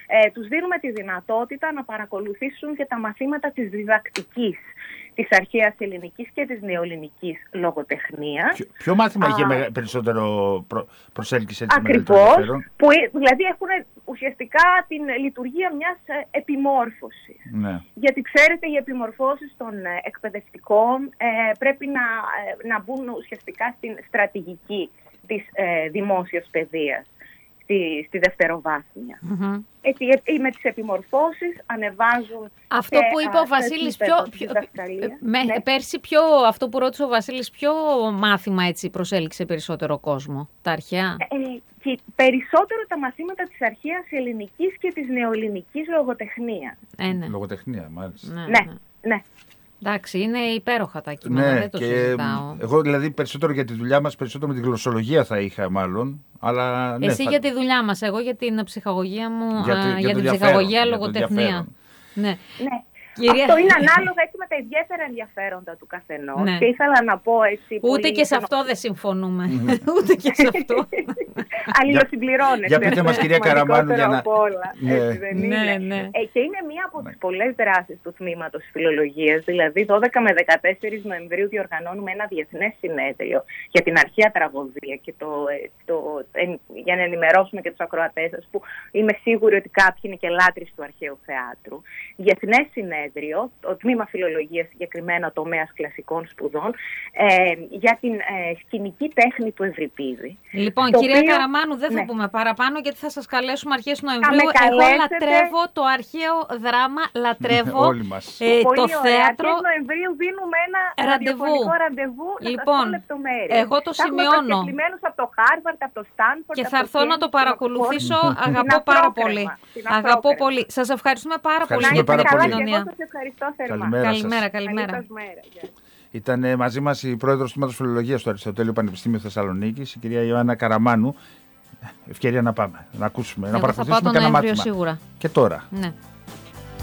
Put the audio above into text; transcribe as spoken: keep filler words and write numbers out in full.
ε, τους δίνουμε τη δυνατότητα να παρακολουθήσουν και τα μαθήματα της διδακτικής της αρχαίας ελληνικής και της νεοελληνικής λογοτεχνίας. Ποιο, ποιο μάθημα είχε περισσότερο προ, προσέλκυσε έτσι ακριβώς, που δηλαδή έχουν ουσιαστικά την λειτουργία μιας επιμόρφωσης. Ναι. Γιατί ξέρετε, οι επιμορφώσεις των εκπαιδευτικών ε, πρέπει να, ε, να μπουν ουσιαστικά στην στρατηγική της ε, δημόσιας παιδείας, στη, στη δευτεροβάθμια. Mm-hmm. Έτσι, με τις επιμορφώσεις ανεβάζουν. Αυτό που είπε ο Βασίλης, πιο, πιο, με, ναι. πέρσι, ποιο, αυτό που ρώτησε ο Βασίλης, ποιο μάθημα έτσι προσέλκυσε περισσότερο κόσμο, τα αρχαία? Ε, και περισσότερο τα μαθήματα της αρχαίας ελληνικής και της νεοελληνικής λογοτεχνίας. Ε, ναι. Λογοτεχνία, μάλιστα. Ναι, ναι. ναι. Εντάξει, είναι υπέροχα τα κείμενα, ναι, δεν το και συζητάω. Εγώ δηλαδή περισσότερο για τη δουλειά μας, περισσότερο με τη γλωσσολογία θα είχα μάλλον. Αλλά, ναι, Εσύ θα... για τη δουλειά μας, εγώ για την ψυχαγωγία μου, για, τη, α, για, για την ψυχαγωγία λογοτεχνία. Ναι. ναι. Κυρία... Αυτό είναι ανάλογα έτσι με τα ιδιαίτερα ενδιαφέροντα του καθενός. Ναι. Και ήθελα να πω έτσι. Ούτε πολύ... και σε αυτό δεν συμφωνούμε. Ούτε και σε αυτό. Αλληλοσυμπληρώνεται. Για πείτε μας, κυρία Καραμάνου, για να. Ναι. Έτσι, δεν είναι. Ναι, ναι. Ε, και είναι μία από τις πολλές δράσεις του τμήματος φιλολογίας. Δηλαδή, δώδεκα με δεκατέσσερις Νοεμβρίου διοργανώνουμε ένα διεθνές συνέδριο για την αρχαία τραγωδία και το, το, ε, για να ενημερώσουμε και τους ακροατές σας, που είμαι σίγουρη ότι κάποιοι είναι και λάτρεις του αρχαίου θεάτρου. Διεθνές συνέδριο. Το τμήμα φιλολογίας, συγκεκριμένα τομέας κλασικών σπουδών, ε, για την ε, σκηνική τέχνη του Ευρυπίδη. Λοιπόν, κυρία οποίο... Καραμάνου, δεν θα ναι. πούμε παραπάνω, γιατί θα σας καλέσουμε αρχές Νοεμβρίου. Εγώ λατρεύω το αρχαίο δράμα, λατρεύω όλοι μας. Ε, το ωραία. θέατρο. Αρχές Νοεμβρίου δίνουμε ένα ραντεβού. ραντεβού λοιπόν, εγώ το θα σημειώνω. Από το Χάρβαρντ, από το Στάνφορντ. Και θα έρθω να το παρακολουθήσω. Αγαπώ πάρα πολύ. Αγαπώ πολύ. Σας ευχαριστούμε πάρα πολύ για την επικοινωνία. Σας ευχαριστώ θερμά. Καλημέρα, καλημέρα. καλημέρα. Ήταν μαζί μας η πρόεδρος του Τμήματος Φιλολογίας του Αριστοτέλειου Πανεπιστήμιου Θεσσαλονίκης, η κυρία Ιωάννα Καραμάνου. Ευκαιρία να πάμε, να ακούσουμε, Εγώ να παρακολουθήσουμε κανένα μάθημα. Σίγουρα. Και τώρα. Ναι.